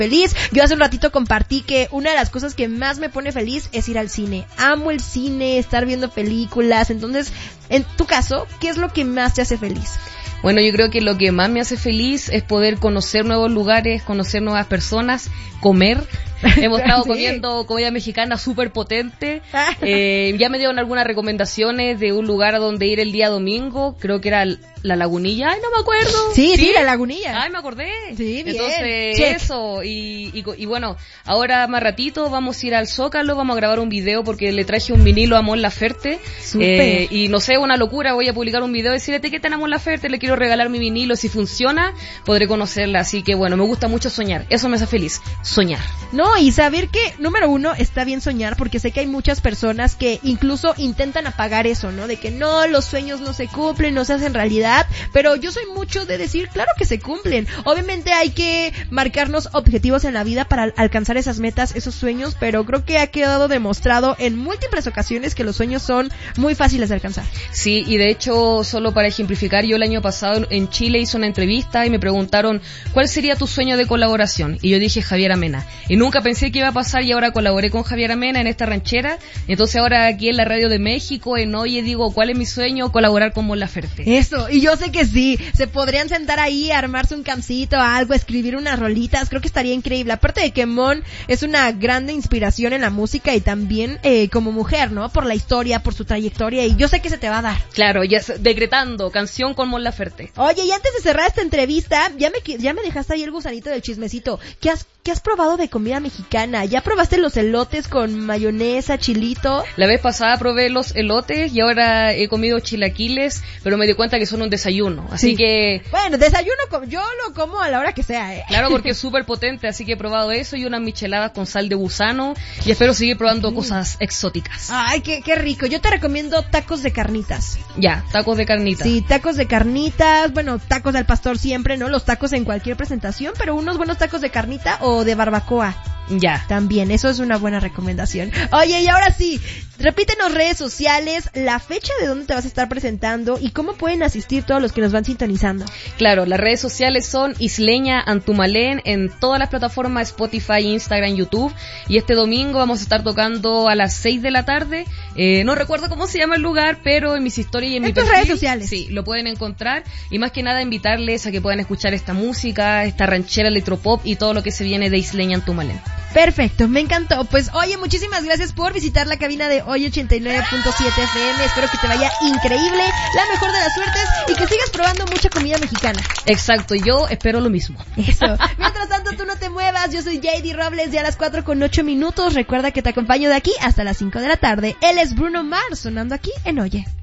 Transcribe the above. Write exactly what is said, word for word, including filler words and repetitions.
feliz. Yo hace un ratito compartí que una de las cosas que más me pone feliz es ir al cine. Amo el cine, estar viendo películas. Entonces, en tu caso, ¿qué es lo que más te hace feliz? Bueno, yo creo que lo que más me hace feliz es poder conocer nuevos lugares, conocer nuevas personas, comer. Hemos estado sí. comiendo comida mexicana súper potente. Eh, ya me dieron algunas recomendaciones de un lugar a donde ir el día domingo. Creo que era La Lagunilla. Ay, no me acuerdo. Sí, sí, sí La Lagunilla. Ay, me acordé. Sí, bien. Entonces, Check. eso. Y, y, y bueno, ahora más ratito vamos a ir al Zócalo, vamos a grabar un video porque le traje un vinilo a Mon Laferte. Eh, y no sé, una locura, voy a publicar un video y decirle que tenemos Mon Laferte, le quiero regalar mi vinilo. Si funciona, podré conocerla. Así que bueno, me gusta mucho soñar. Eso me hace feliz. Soñar. No, y saber que, número uno, está bien soñar, porque sé que hay muchas personas que incluso intentan apagar eso, ¿no? De que no, los sueños no se cumplen, no se hacen realidad, pero yo soy mucho de decir, claro que se cumplen. Obviamente hay que marcarnos objetivos en la vida para alcanzar esas metas, esos sueños, pero creo que ha quedado demostrado en múltiples ocasiones que los sueños son muy fáciles de alcanzar. Sí, y de hecho, solo para ejemplificar, yo el año pasado en Chile hice una entrevista y me preguntaron, ¿cuál sería tu sueño de colaboración? Y yo dije, Javiera Mena. Y nunca pensé que iba a pasar y ahora colaboré con Javiera Mena en esta ranchera. Entonces ahora aquí en la radio de México, en Oye, digo, ¿cuál es mi sueño? Colaborar con Mon Laferte. Eso, y yo sé que sí, se podrían sentar ahí, armarse un campcito, algo, escribir unas rolitas, creo que estaría increíble. Aparte de que Mon es una grande inspiración en la música y también eh, como mujer, ¿no? Por la historia, por su trayectoria, y yo sé que se te va a dar. Claro, ya decretando, canción con Mon Laferte. Oye, y antes de cerrar esta entrevista, ya me ya me dejaste ahí el gusanito del chismecito. ¿Qué has ¿Qué has probado de comida mexicana? ¿Ya probaste los elotes con mayonesa, chilito? La vez pasada probé los elotes y ahora he comido chilaquiles, pero me di cuenta que son un desayuno, así sí. que... Bueno, desayuno, yo lo como a la hora que sea, ¿eh? Claro, porque es súper potente, así que he probado eso y unas micheladas con sal de gusano y espero seguir probando mm. cosas exóticas. Ay, qué, qué rico. Yo te recomiendo tacos de carnitas. Ya, tacos de carnitas. Sí, tacos de carnitas, bueno, tacos del pastor siempre, ¿no? Los tacos en cualquier presentación, pero unos buenos tacos de carnita o de barbacoa. Ya. También, eso es una buena recomendación. Oye, y ahora sí, repítenos redes sociales, la fecha de dónde te vas a estar presentando y cómo pueden asistir todos los que nos van sintonizando. Claro, las redes sociales son Isleña Antumalén en todas las plataformas Spotify, Instagram, YouTube. Y este domingo vamos a estar tocando a las seis de la tarde. Eh, no recuerdo cómo se llama el lugar, pero en mis historias y en, en mi perfil, redes sociales. Sí, lo pueden encontrar. Y más que nada invitarles a que puedan escuchar esta música, esta ranchera electropop y todo lo que se viene de Isleña Antumalén. Perfecto, me encantó. Pues oye, muchísimas gracias por visitar la cabina de Hoy ochenta y nueve punto siete F M. Espero que te vaya increíble, la mejor de las suertes y que sigas probando mucha comida mexicana. Exacto, yo espero lo mismo. Eso. Mientras tanto, tú no te muevas. Yo soy J D Robles, ya a las cuatro con ocho minutos. Recuerda que te acompaño de aquí hasta las cinco de la tarde. Él es Bruno Mars, sonando aquí en Oye.